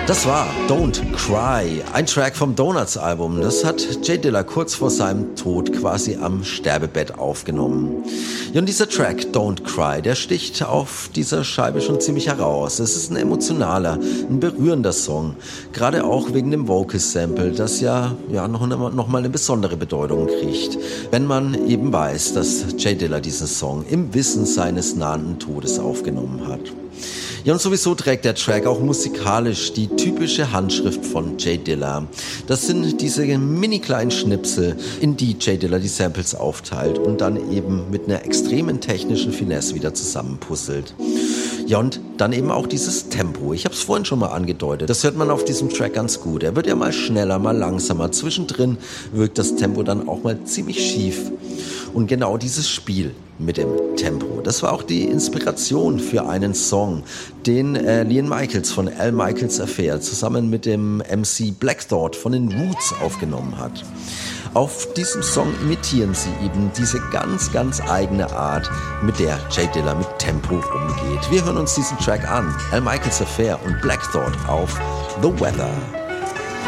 Das war Don't Cry, ein Track vom Donuts-Album. Das hat J Dilla kurz vor seinem Tod quasi am Sterbebett aufgenommen. Ja, und dieser Track Don't Cry, der sticht auf dieser Scheibe schon ziemlich heraus. Es ist ein emotionaler, ein berührender Song. Gerade auch wegen dem Vocal-Sample, das ja noch mal eine besondere Bedeutung kriegt. Wenn man eben weiß, dass J Dilla diesen Song im Wissen seines nahenden Todes aufgenommen hat. Ja, und sowieso trägt der Track auch musikalisch die typische Handschrift von J Dilla. Das sind diese mini kleinen Schnipsel, in die J Dilla die Samples aufteilt und dann eben mit einer extremen technischen Finesse wieder zusammenpuzzelt. Ja, und dann eben auch dieses Tempo. Ich habe es vorhin schon mal angedeutet. Das hört man auf diesem Track ganz gut. Er wird ja mal schneller, mal langsamer. Zwischendrin wirkt das Tempo dann auch mal ziemlich schief. Und genau dieses Spiel mit dem Tempo, das war auch die Inspiration für einen Song, den Liam Michaels von Al Michaels Affair zusammen mit dem MC Black Thought von den Roots aufgenommen hat. Auf diesem Song imitieren sie eben diese ganz, ganz eigene Art, mit der J Dilla mit Tempo umgeht. Wir hören uns diesen Track an. Al Michaels Affair und Black Thought auf The Weather.